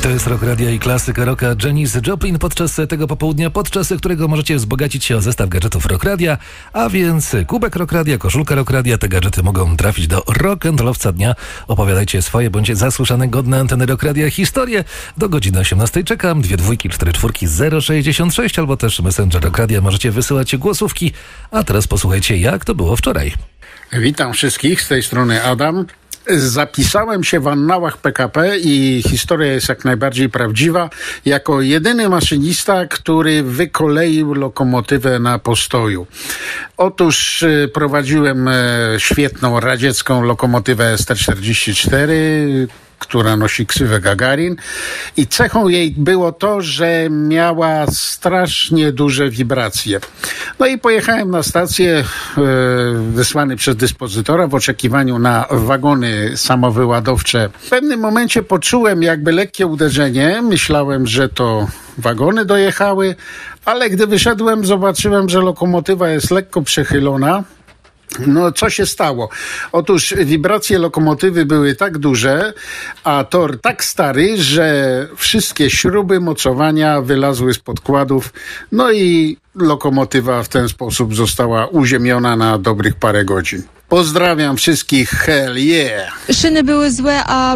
To jest Rock Radia i klasyka rocka Janis Joplin podczas tego popołudnia, podczas którego możecie wzbogacić się o zestaw gadżetów Rock Radia, a więc kubek Rock Radia, koszulka Rock Radia. Te gadżety mogą trafić do rock and rollowca dnia. Opowiadajcie swoje bądź zasłyszane godne anteny Rock Radia historie. Do godziny 18 czekam. 2 dwójki, 4 czwórki, 066 albo też Messenger Rock Radia. Możecie wysyłać głosówki. A teraz posłuchajcie, jak to było wczoraj. Witam wszystkich, z tej strony Adam. Zapisałem się w annałach PKP i historia jest jak najbardziej prawdziwa. Jako jedyny maszynista, który wykoleił lokomotywę na postoju. Otóż prowadziłem świetną radziecką lokomotywę ST-44, która nosi ksywę Gagarin, i cechą jej było to, że miała strasznie duże wibracje. No i pojechałem na stację wysłany przez dyspozytora w oczekiwaniu na wagony samowyładowcze. W pewnym momencie poczułem jakby lekkie uderzenie. Myślałem, że to wagony dojechały, ale gdy wyszedłem, zobaczyłem, że lokomotywa jest lekko przechylona. No, co się stało? Otóż wibracje lokomotywy były tak duże, a tor tak stary, że wszystkie śruby, mocowania wylazły z podkładów, no i lokomotywa w ten sposób została uziemiona na dobrych parę godzin. Pozdrawiam wszystkich, hell yeah! Szyny były złe, a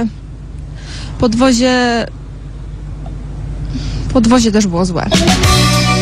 podwozie też było złe.